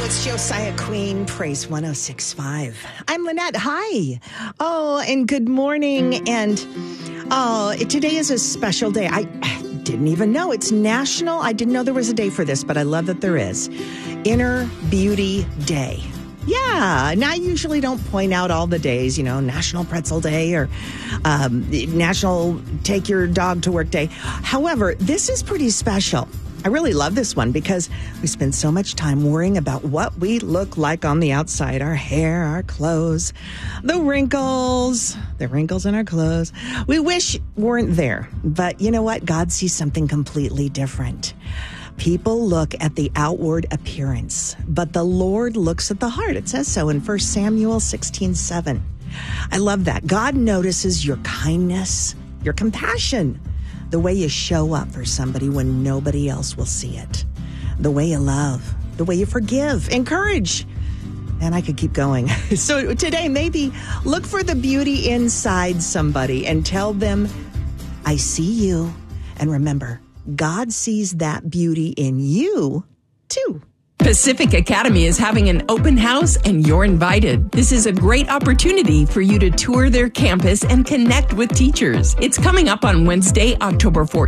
It's Josiah Queen, Praise 106.5. I'm Lynette. Hi. Oh, and good morning. And today is a special day. I didn't even know it's national. I didn't know there was a day for this, but I love that there is. Inner Beauty Day. Yeah, and I usually don't point out all the days, National Pretzel Day or National Take Your Dog to Work Day. However, this is pretty special. I really love this one because we spend so much time worrying about what we look like on the outside, our hair, our clothes, the wrinkles in our clothes. We wish weren't there, but you know what? God sees something completely different. People look at the outward appearance, but the Lord looks at the heart. It says so in 1 Samuel 16:7. I love that. God notices your kindness, your compassion, the way you show up for somebody when nobody else will see it, the way you love, the way you forgive, encourage. And I could keep going. So today, maybe look for the beauty inside somebody and tell them, I see you. And remember, God sees that beauty in you, too. Pacific Academy is having an open house and you're invited. This is a great opportunity for you to tour their campus and connect with teachers. It's coming up on Wednesday, October 14th.